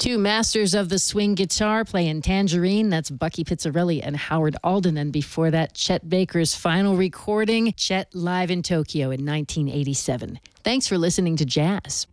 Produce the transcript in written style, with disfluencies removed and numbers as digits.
Two masters of the swing guitar playing Tangerine. That's Bucky Pizzarelli and Howard Alden. And before that, Chet Baker's final recording, Chet live in Tokyo in 1987. Thanks for listening to Jazz.